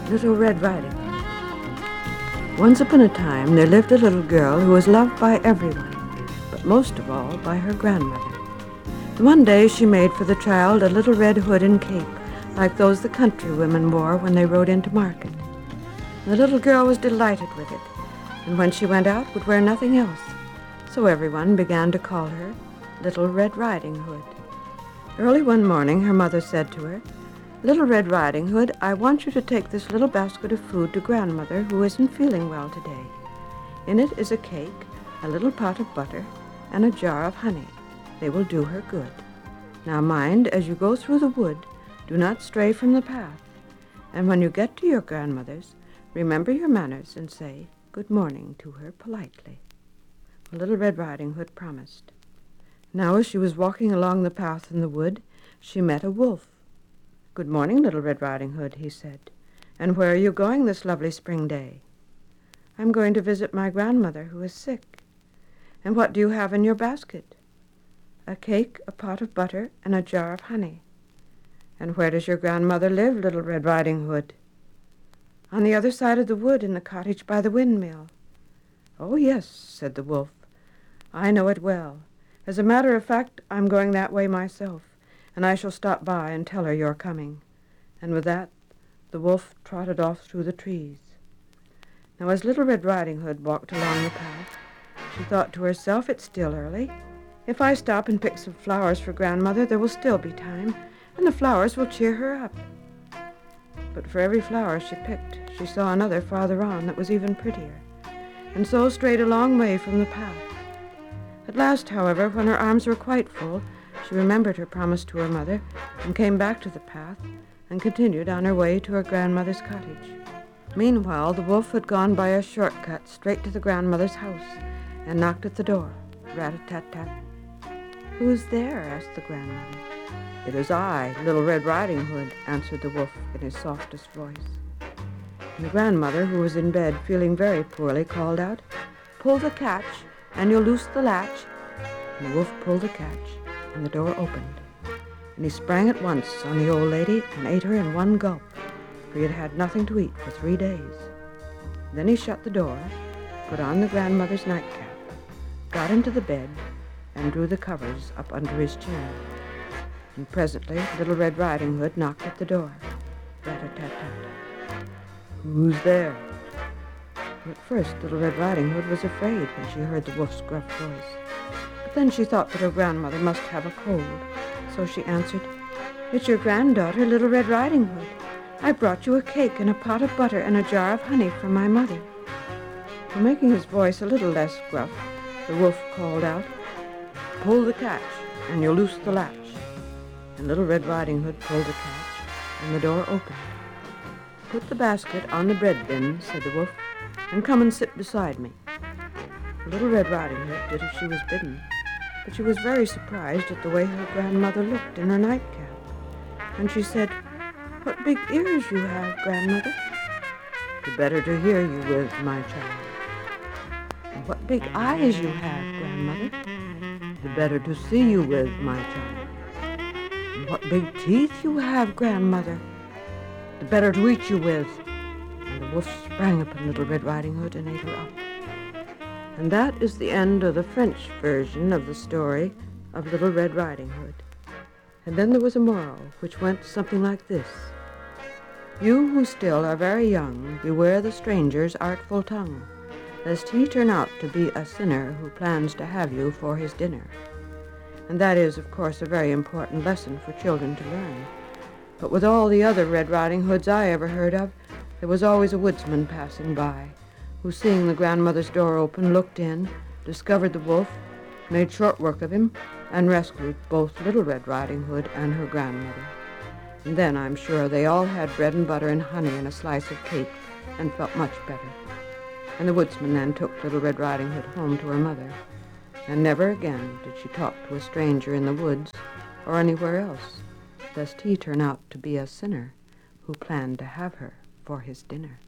Little Red Riding Hood. Once upon a time, there lived a little girl who was loved by everyone, but most of all by her grandmother. And one day she made for the child a little red hood and cape, like those the country women wore when they rode into market. And the little girl was delighted with it, and when she went out would wear nothing else. So everyone began to call her Little Red Riding Hood. Early one morning, her mother said to her, "Little Red Riding Hood, I want you to take this little basket of food to Grandmother, who isn't feeling well today. In it is a cake, a little pot of butter, and a jar of honey. They will do her good. Now mind, as you go through the wood, do not stray from the path. And when you get to your grandmother's, remember your manners and say good morning to her politely." Little Red Riding Hood promised. Now as she was walking along the path in the wood, she met a wolf. "Good morning, Little Red Riding Hood," he said. "And where are you going this lovely spring day?" "I'm going to visit my grandmother, who is sick." "And what do you have in your basket?" "A cake, a pot of butter, and a jar of honey." "And where does your grandmother live, Little Red Riding Hood?" "On the other side of the wood, in the cottage by the windmill." "Oh, yes," said the wolf. "I know it well. As a matter of fact, I'm going that way myself, and I shall stop by and tell her you're coming." And with that, the wolf trotted off through the trees. Now, as Little Red Riding Hood walked along the path, she thought to herself, "It's still early. If I stop and pick some flowers for Grandmother, there will still be time, and the flowers will cheer her up." But for every flower she picked, she saw another farther on that was even prettier, and so strayed a long way from the path. At last, however, when her arms were quite full, she remembered her promise to her mother and came back to the path and continued on her way to her grandmother's cottage. Meanwhile, the wolf had gone by a shortcut straight to the grandmother's house and knocked at the door. Rat-a-tat-tat. "Who's there?" asked the grandmother. "It is I, Little Red Riding Hood," answered the wolf in his softest voice. And the grandmother, who was in bed feeling very poorly, called out, "Pull the catch, and you'll loose the latch." And the wolf pulled the catch, and the door opened. And he sprang at once on the old lady and ate her in one gulp, for he had had nothing to eat for 3 days. Then he shut the door, put on the grandmother's nightcap, got into the bed, and drew the covers up under his chin. And presently Little Red Riding Hood knocked at the door. Rat-a-tat-tat. "Who's there?" At first Little Red Riding Hood was afraid when she heard the wolf's gruff voice. But then she thought that her grandmother must have a cold, so she answered, "It's your granddaughter, Little Red Riding Hood. I brought you a cake and a pot of butter and a jar of honey from my mother." So making his voice a little less gruff, the wolf called out, "Pull the catch, and you'll loose the latch." And Little Red Riding Hood pulled the catch, and the door opened. "Put the basket on the bread bin," said the wolf, "and come and sit beside me." Little Red Riding Hood did as she was bidden, but she was very surprised at the way her grandmother looked in her nightcap. And she said, "What big ears you have, Grandmother." "The better to hear you with, my child." "And what big eyes you have, Grandmother." "The better to see you with, my child." "And what big teeth you have, Grandmother." "The better to eat you with." And the wolf sprang upon Little Red Riding Hood and ate her up. And that is the end of the French version of the story of Little Red Riding Hood. And then there was a moral, which went something like this: "You who still are very young, beware the stranger's artful tongue, lest he turn out to be a sinner who plans to have you for his dinner." And that is, of course, a very important lesson for children to learn. But with all the other Red Riding Hoods I ever heard of, there was always a woodsman passing by, who, seeing the grandmother's door open, looked in, discovered the wolf, made short work of him, and rescued both Little Red Riding Hood and her grandmother. And then, I'm sure, they all had bread and butter and honey and a slice of cake, and felt much better. And the woodsman then took Little Red Riding Hood home to her mother, and never again did she talk to a stranger in the woods or anywhere else, lest he turn out to be a sinner who planned to have her for his dinner.